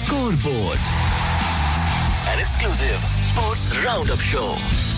Scoreboard, an exclusive sports roundup show.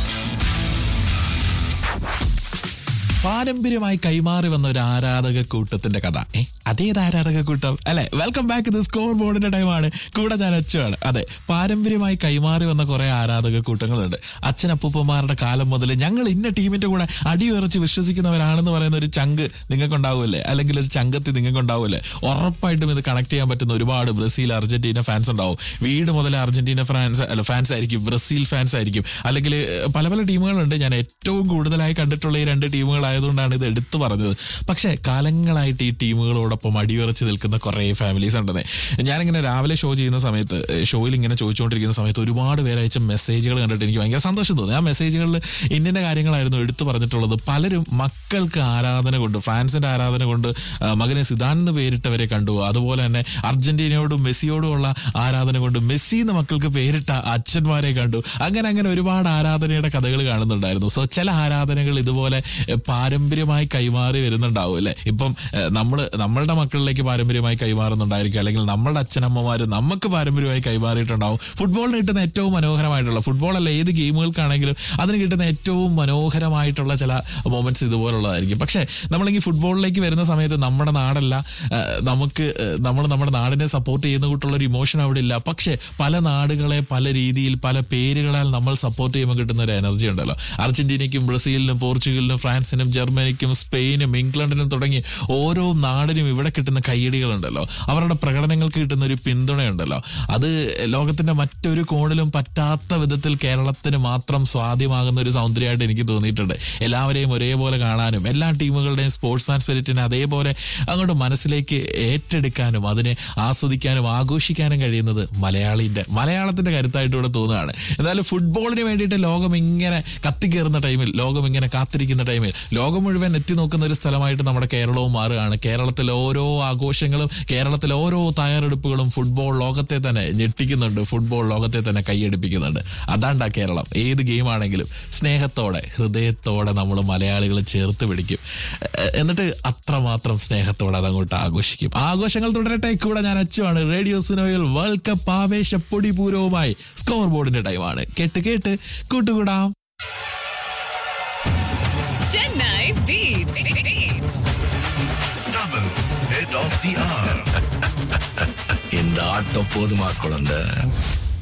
പാരമ്പര്യമായി കൈമാറി വന്ന ഒരു ആരാധക കൂട്ടത്തിന്റെ കഥ. അതേത് ആരാധക കൂട്ടം അല്ലെ? Welcome back. ഇത് സ്കോർ ബോർഡിന്റെ ടൈമാണ്. കൂടെ ഞാൻ അച്ചുവാണ്. അതെ, പാരമ്പര്യമായി കൈമാറി വന്ന കുറെ ആരാധക കൂട്ടങ്ങളുണ്ട്. അച്ഛനപ്പൂപ്പന്മാരുടെ കാലം മുതൽ ഞങ്ങൾ ഇന്ന ടീമിന്റെ കൂടെ അടിയുറച്ച് വിശ്വസിക്കുന്നവരാണെന്ന് പറയുന്ന ഒരു ചങ്ക് നിങ്ങൾക്കുണ്ടാവില്ലേ? അല്ലെങ്കിൽ ഒരു ചങ്കത്തി നിങ്ങൾക്കുണ്ടാവില്ലേ? ഉറപ്പായിട്ടും ഇത് കണക്ട് ചെയ്യാൻ പറ്റുന്ന ഒരുപാട് ബ്രസീൽ, അർജന്റീന ഫാൻസ് ഉണ്ടാവും. വീട് മുതൽ അർജന്റീന ഫാൻസ് ആയിരിക്കും, ബ്രസീൽ ഫാൻസ് ആയിരിക്കും, അല്ലെങ്കിൽ പല പല ടീമുകളുണ്ട്. ഞാൻ ഏറ്റവും കൂടുതലായി കണ്ടിട്ടുള്ള ഈ രണ്ട് ടീമുകളായതുകൊണ്ടാണ് ഇത് എടുത്തു പറഞ്ഞത്. പക്ഷേ കാലങ്ങളായിട്ട് ഈ ടീമുകളോടൊപ്പം അടിയുറച്ച് നിൽക്കുന്ന കുറേ ഫാമിലീസ് ഉണ്ടെന്നേ. ഞാനിങ്ങനെ രാവിലെ ഷോ ചെയ്യുന്ന സമയത്ത്, ഷോയിൽ ഇങ്ങനെ ചോദിച്ചുകൊണ്ടിരിക്കുന്ന സമയത്ത് ഒരുപാട് പേര് അയച്ച മെസ്സേജുകൾ കണ്ടിട്ട് എനിക്ക് ഭയങ്കര സന്തോഷം തോന്നി. ആ മെസ്സേജുകളിൽ ഇന്ന കാര്യങ്ങളായിരുന്നു എടുത്തു പറഞ്ഞിട്ടുള്ളത്. പലരും മക്കൾക്ക് ആരാധന കൊണ്ട്, ഫ്രാൻസിന്റെ ആരാധന കൊണ്ട് മകനെ സിദാൻ എന്ന് പേരിട്ടവരെ കണ്ടു. അതുപോലെ തന്നെ അർജന്റീനയോടും മെസ്സിയോടും ഉള്ള ആരാധന കൊണ്ട് മെസ്സി എന്ന മക്കൾക്ക് പേരിട്ട അച്ഛന്മാരെ കണ്ടു. അങ്ങനെ ഒരുപാട് ആരാധനയുടെ കഥകൾ കാണുന്നുണ്ടായിരുന്നു. സോ ചില ആരാധനകൾ ഇതുപോലെ പാരമ്പര്യമായി കൈമാറി വരുന്നുണ്ടാവും അല്ലെ? ഇപ്പം നമ്മളുടെ മക്കളിലേക്ക് പാരമ്പര്യമായി കൈമാറുന്നുണ്ടായിരിക്കും, അല്ലെങ്കിൽ നമ്മളുടെ അച്ഛനമ്മമാര് നമുക്ക് പാരമ്പര്യമായി കൈമാറിയിട്ടുണ്ടാവും. ഫുട്ബോളിന് കിട്ടുന്ന ഏറ്റവും മനോഹരമായിട്ടുള്ള, ഫുട്ബോൾ അല്ല ഏത് ഗെയിമുകൾക്കാണെങ്കിലും അതിന് കിട്ടുന്ന ഏറ്റവും മനോഹരമായിട്ടുള്ള ചില മൊമെന്റ്സ് ഇതുപോലുള്ളതായിരിക്കും. പക്ഷെ നമ്മളിങ്ങനെ ഫുട്ബോളിലേക്ക് വരുന്ന സമയത്ത് നമ്മുടെ നാടല്ല, നമുക്ക് നമ്മുടെ നാടിനെ സപ്പോർട്ട് ചെയ്യുന്ന കൂട്ടുള്ള ഒരു ഇമോഷൻ അവിടെ ഇല്ല. പക്ഷെ പല നാടുകളെ പല രീതിയിൽ പല പേരുകളാൽ നമ്മൾ സപ്പോർട്ട് ചെയ്യുമ്പോൾ കിട്ടുന്ന ഒരു എനർജി ഉണ്ടല്ലോ. അർജന്റീനയ്ക്കും ബ്രസീലിനും പോർച്ചുഗലിനും ഫ്രാൻസിനും ജർമ്മനിക്കും സ്പെയിനും ഇംഗ്ലണ്ടിനും തുടങ്ങി ഓരോ നാടിനും ഇവിടെ കിട്ടുന്ന കയ്യടികളുണ്ടല്ലോ, അവരുടെ പ്രകടനങ്ങൾക്ക് കിട്ടുന്ന ഒരു പിന്തുണയുണ്ടല്ലോ, അത് ലോകത്തിന്റെ മറ്റൊരു കോണിലും പറ്റാത്ത വിധത്തിൽ കേരളത്തിന് മാത്രം സ്വാധീനമാകുന്ന ഒരു സൗന്ദര്യമായിട്ട് എനിക്ക് തോന്നിയിട്ടുണ്ട്. എല്ലാവരെയും ഒരേപോലെ കാണാനും എല്ലാ ടീമുകളുടെയും സ്പോർട്സ്മാൻ സ്പിരിറ്റിനെ അതേപോലെ അങ്ങോട്ട് മനസ്സിലേക്ക് ഏറ്റെടുക്കാനും അതിനെ ആസ്വദിക്കാനും ആഘോഷിക്കാനും കഴിയുന്നത് മലയാളത്തിന്റെ കരുത്തായിട്ട് ഇവിടെ തോന്നുകയാണ്. എന്തായാലും ഫുട്ബോളിന് വേണ്ടിയിട്ട് ലോകം ഇങ്ങനെ കത്തിക്കേറുന്ന ടൈമിൽ, ലോകം ഇങ്ങനെ കാത്തിരിക്കുന്ന ടൈമിൽ, ലോകം മുഴുവൻ എത്തി നോക്കുന്ന ഒരു സ്ഥലമായിട്ട് നമ്മുടെ കേരളവും മാറുകയാണ്. കേരളത്തിലെ ഓരോ ആഘോഷങ്ങളും, കേരളത്തിലെ ഓരോ തയ്യാറെടുപ്പുകളും ഫുട്ബോൾ ലോകത്തെ തന്നെ ഞെട്ടിക്കുന്നുണ്ട്, ഫുട്ബോൾ ലോകത്തെ തന്നെ കൈയടിപ്പിക്കുന്നുണ്ട്. അതാണ്ടാ കേരളം. ഏത് ഗെയിമാണെങ്കിലും സ്നേഹത്തോടെ, ഹൃദയത്തോടെ നമ്മൾ മലയാളികൾ ചേർത്ത് പിടിക്കും. എന്നിട്ട് അത്രമാത്രം സ്നേഹത്തോടെ അതങ്ങോട്ട് ആഘോഷിക്കും. ആഘോഷങ്ങൾ തുടരട്ടെ. കൂടെ ഞാൻ അച്ചുവാണ്. റേഡിയോ സുനോയിൽ വേൾഡ് കപ്പ് ആവേശ പൊടിപൂരവുമായി സ്കോർ ബോർഡിന്റെ ടൈമാണ്. കേട്ട് കൂട്ടുകൂടാം. Chennai Beats. Tamil, head of the hour. இந்த ஆட்டம் போதுமா குழந்தை?